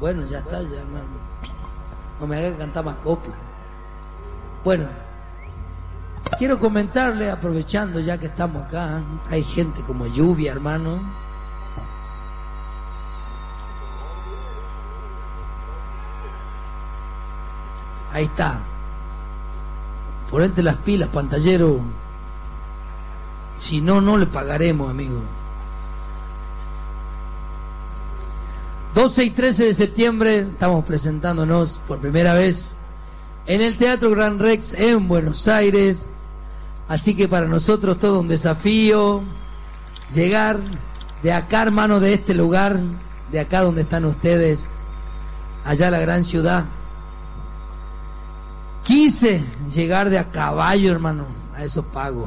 Bueno, ya está, ya no me haga cantar más copla. Bueno, quiero comentarle, aprovechando ya que estamos acá, hay gente como lluvia, hermano. Ahí está. Ponete las pilas, pantallero. Si no, no le pagaremos, amigo. 12 y 13 de septiembre estamos presentándonos por primera vez en el Teatro Gran Rex en Buenos Aires. Así que para nosotros todo un desafío llegar de acá, hermano, de este lugar, de acá donde están ustedes, allá a la gran ciudad. Quise llegar de a caballo, hermano, a esos pagos.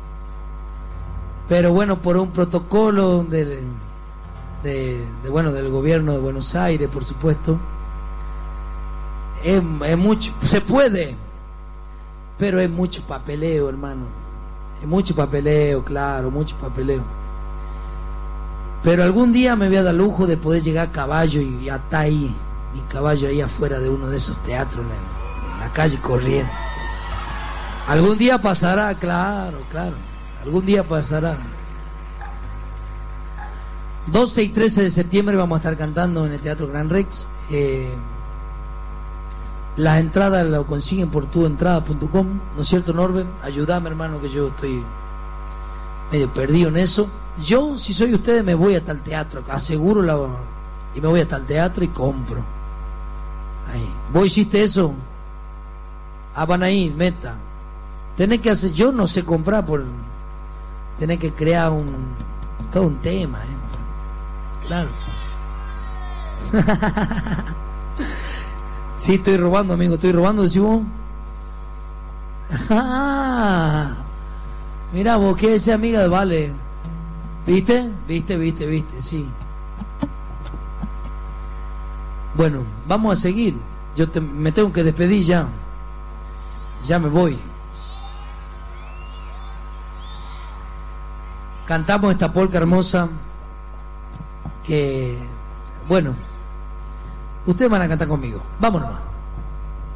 Pero bueno, por un protocolo bueno, del gobierno de Buenos Aires, por supuesto, es mucho, se puede, pero es mucho papeleo, hermano. Es mucho papeleo, claro, mucho papeleo. Pero algún día me voy a dar lujo de poder llegar a caballo y atar ahí mi caballo ahí afuera de uno de esos teatros en la calle Corrientes. Algún día pasará, claro, claro. Algún día pasará. 12 y 13 de septiembre vamos a estar cantando en el Teatro Gran Rex. Las entradas lo consiguen por tuentrada.com, ¿no es cierto, Norbert? Ayúdame, hermano, que yo estoy medio perdido en eso. Yo, si soy ustedes, me voy hasta el teatro, aseguro y me voy hasta el teatro y compro. Ahí. ¿Vos hiciste eso? Van ahí, meta. Tenés que hacer, yo no sé comprar, tenés que crear todo un tema, claro. Sí, estoy robando, amigo, estoy robando, decís vos. Mirá vos, que esa amiga de Vale. ¿Viste? ¿Viste? Sí. Bueno, vamos a seguir. Me tengo que despedir ya. Ya me voy. Cantamos esta polca hermosa que, bueno, ustedes van a cantar conmigo. Vámonos.